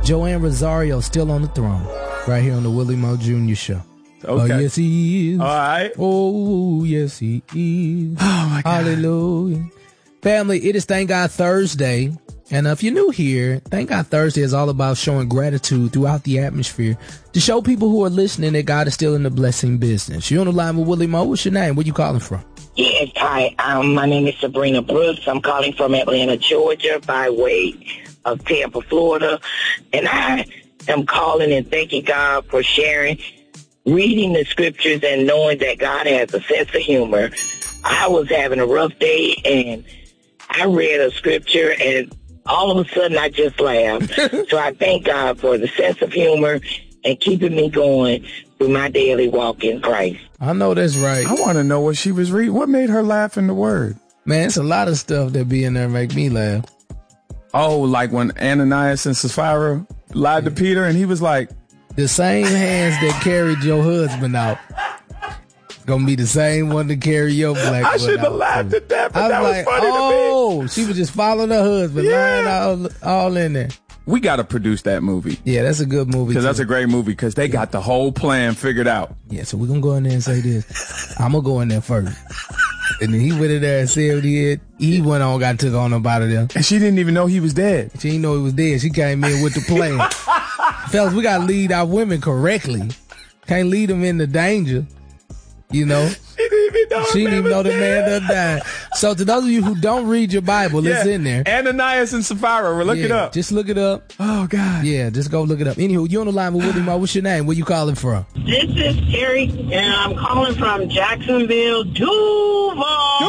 Joanne Rosario still on the throne, right here on the Willie Moe Jr. Show. Okay. Oh, yes, he is. All right. Oh, yes, he is. Oh, my God. Hallelujah. Family, it is Thank God Thursday. And if you're new here, Thank God Thursday is all about showing gratitude throughout the atmosphere to show people who are listening that God is still in the blessing business. You're on the line with Willie Moe. What's your name? Where you calling from? Yes, hi. My name is Sabrina Brooks. I'm calling from Atlanta, Georgia, by way of Tampa, Florida. And I am calling and thanking God for sharing, reading the scriptures and knowing that God has a sense of humor. I was having a rough day, and I read a scripture, and all of a sudden I just laughed. So I thank God for the sense of humor and keeping me going through my daily walk in Christ. I know that's right. I want to know what she was reading. What made her laugh in the Word? Man, it's a lot of stuff that be in there make me laugh. Oh, like when Ananias and Sapphira lied to Peter, and he was like, the same hands that carried your husband out gonna be the same one to carry your black I one should have out. laughed at that, but I that was was like, funny to me. oh, she was just following her husband, lying all in there. We got to produce that movie. Yeah, that's a good movie. Because that's too. a great movie, because they got the whole plan figured out. Yeah, so we're going to go in there and say this. I'm going to go in there first. And then he went in there and said what he had. He went on, got took on up out of there. And she didn't even know he was dead. She didn't know he was dead. She came in with the plan. Fellas, we got to lead our women correctly. Can't lead them into danger. You know? She didn't even know the man done died. So to those of you who don't read your Bible, it's in there. Ananias and Sapphira, look it up. Just look it up. Oh, God. Yeah, just go look it up. Anywho, you on the line with Willie Moe. What's your name? Where you calling from? This is Terry, and I'm calling from Jacksonville, Duval.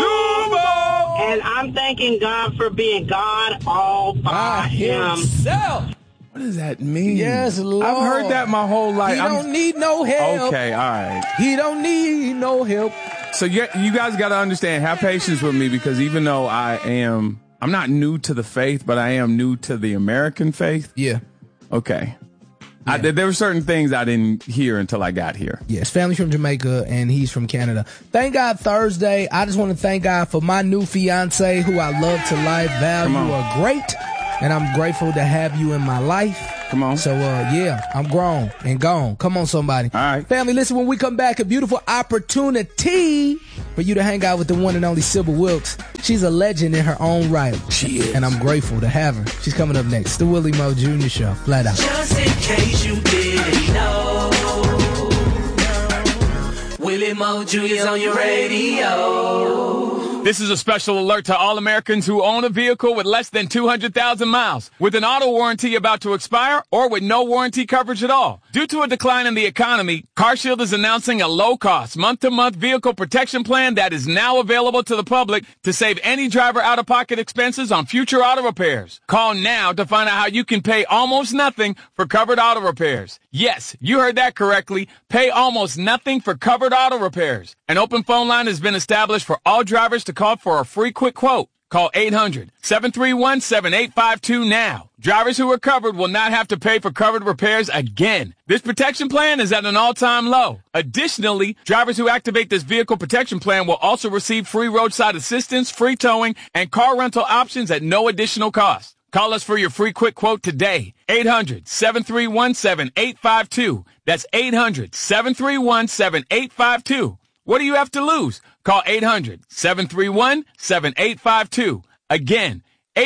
And I'm thanking God for being God all by himself. What does that mean? Yes, Lord. I've heard that my whole life. He don't need no help. Okay, all right. He don't need no help. So you guys got to understand, have patience with me, because even though I'm not new to the faith, but I am new to the American faith. Yeah. Okay. Yeah. There were certain things I didn't hear until I got here. Yes, family's from Jamaica, and he's from Canada. Thank God Thursday. I just want to thank God for my new fiance, who I love to life. Val, you are great, and I'm grateful to have you in my life. Come on. So, yeah, I'm grown and gone. Come on, somebody. All right. Family, listen, when we come back, a beautiful opportunity for you to hang out with the one and only Sybil Wilkes. She's a legend in her own right. She is. And I'm grateful to have her. She's coming up next. The Willie Moe Jr. Show. Flat out. Just in case you didn't know, Willie Moe Jr. is on your radio. This is a special alert to all Americans who own a vehicle with less than 200,000 miles, with an auto warranty about to expire, or with no warranty coverage at all. Due to a decline in the economy, CarShield is announcing a low-cost, month-to-month vehicle protection plan that is now available to the public to save any driver out-of-pocket expenses on future auto repairs. Call now to find out how you can pay almost nothing for covered auto repairs. Yes, you heard that correctly. Pay almost nothing for covered auto repairs. An open phone line has been established for all drivers to call for a free quick quote. Call 800-731-7852 now. Drivers who are covered will not have to pay for covered repairs again. This protection plan is at an all-time low. Additionally, drivers who activate this vehicle protection plan will also receive free roadside assistance, free towing, and car rental options at no additional cost. Call us for your free quick quote today. 800-731-7852. That's 800-731-7852. What do you have to lose? Call 800-731-7852. Again,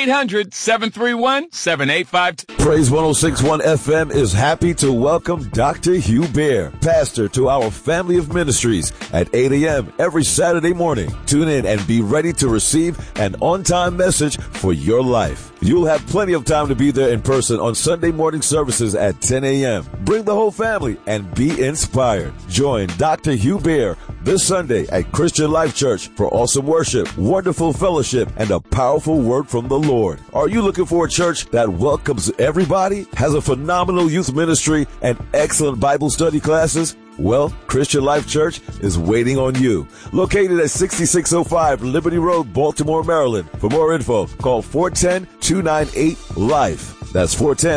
800-731-7852. Praise 106.1 FM is happy to welcome Dr. Hugh Bear, pastor, to our family of ministries at 8 a.m. every Saturday morning. Tune in and be ready to receive an on-time message for your life. You'll have plenty of time to be there in person on Sunday morning services at 10 a.m. Bring the whole family and be inspired. Join Dr. Hugh Bear this Sunday at Christian Life Church for awesome worship, wonderful fellowship, and a powerful word from the Lord. Are you looking for a church that welcomes everybody, has a phenomenal youth ministry, and excellent Bible study classes? Well, Christian Life Church is waiting on you. Located at 6605 Liberty Road, Baltimore, Maryland. For more info, call 410-298-LIFE. That's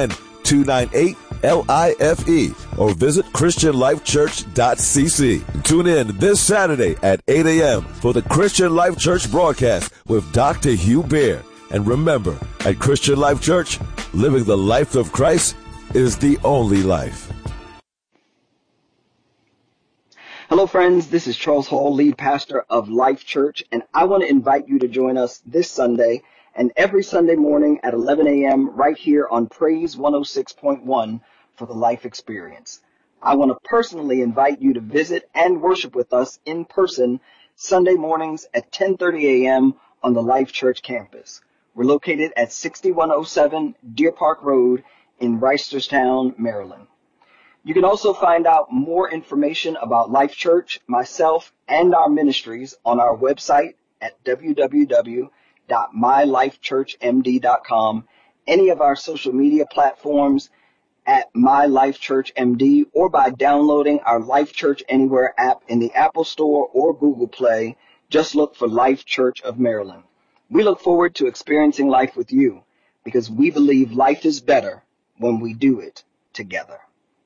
410-298-LIFE. Or visit ChristianLifeChurch.cc. Tune in this Saturday at 8 a.m. for the Christian Life Church broadcast with Dr. Hugh Bear. And remember, at Christian Life Church, living the life of Christ is the only life. Hello, friends. This is Charles Hall, lead pastor of Life Church, and I want to invite you to join us this Sunday and every Sunday morning at 11 a.m. right here on Praise 106.1 for the Life Experience. I want to personally invite you to visit and worship with us in person Sunday mornings at 10:30 a.m. on the Life Church campus. We're located at 6107 Deer Park Road in Reisterstown, Maryland. You can also find out more information about Life Church, myself, and our ministries on our website at www.mylifechurchmd.com, any of our social media platforms at MyLifeChurchMD, or by downloading our Life Church Anywhere app in the Apple Store or Google Play. Just look for Life Church of Maryland. We look forward to experiencing life with you because we believe life is better when we do it together.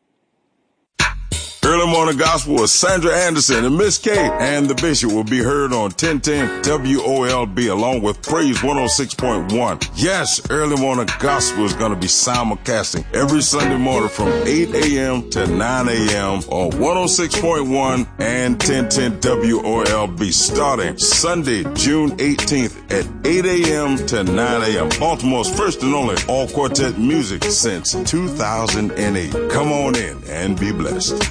Early Morning Gospel with Sandra Anderson and Miss Kate and the Bishop will be heard on 1010 WOLB along with Praise 106.1. Yes, Early Morning Gospel is going to be simulcasting every Sunday morning from 8 a.m. to 9 a.m. on 106.1 and 1010 WOLB starting Sunday, June 18th at 8 a.m. to 9 a.m. Baltimore's first and only all-quartet music since 2008. Come on in and be blessed.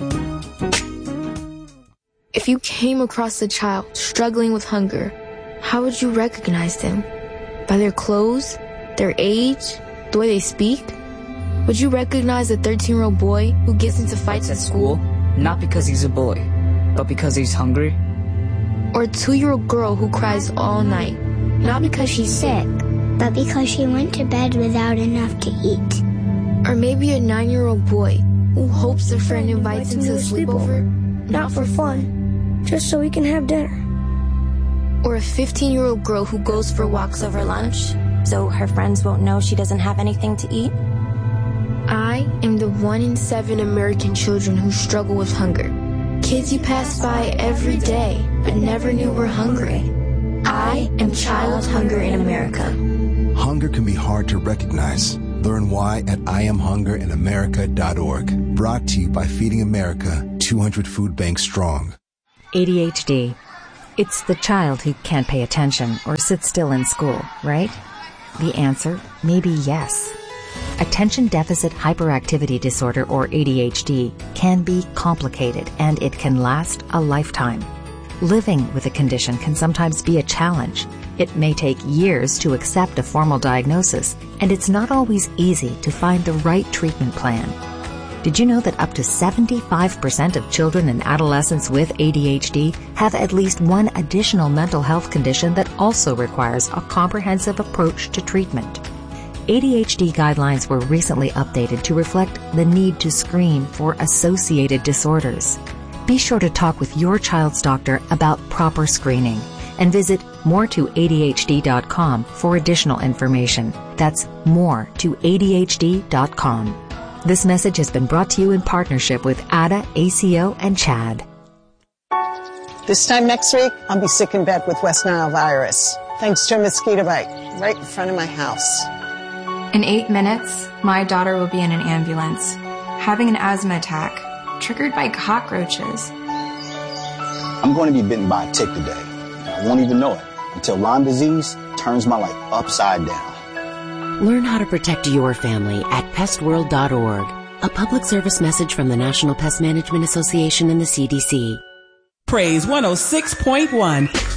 If you came across a child struggling with hunger, how would you recognize them? By their clothes, their age, the way they speak? Would you recognize a 13-year-old boy who gets into fights at school? Not because he's a boy, but because he's hungry? Or a 2-year-old girl who cries all night? Not because she's sick, but because she went to bed without enough to eat. Or maybe a 9-year-old boy who hopes a friend invites him to a sleepover? Not for fun, just so we can have dinner. Or a 15-year-old girl who goes for walks over lunch, so her friends won't know she doesn't have anything to eat? I am the 1 in 7 American children who struggle with hunger. Kids you pass by every day, but never knew were hungry. I am Child Hunger in America. Hunger can be hard to recognize. Learn why at IamHungerInAmerica.org. Brought to you by Feeding America, 200 Food Banks Strong. ADHD. It's the child who can't pay attention or sit still in school, right? The answer may be yes. Attention Deficit Hyperactivity Disorder, or ADHD, can be complicated and it can last a lifetime. Living with a condition can sometimes be a challenge. It may take years to accept a formal diagnosis, and it's not always easy to find the right treatment plan. Did you know that up to 75% of children and adolescents with ADHD have at least one additional mental health condition that also requires a comprehensive approach to treatment? ADHD guidelines were recently updated to reflect the need to screen for associated disorders. Be sure to talk with your child's doctor about proper screening and visit moretoadhd.com for additional information. That's moretoadhd.com. This message has been brought to you in partnership with ADA, ACO, and CHAD. This time next week, I'll be sick in bed with West Nile virus, thanks to a mosquito bite right in front of my house. In 8 minutes, my daughter will be in an ambulance, having an asthma attack, triggered by cockroaches. I'm going to be bitten by a tick today. I won't even know it until Lyme disease turns my life upside down. Learn how to protect your family at pestworld.org. A public service message from the National Pest Management Association and the CDC. Praise 106.1.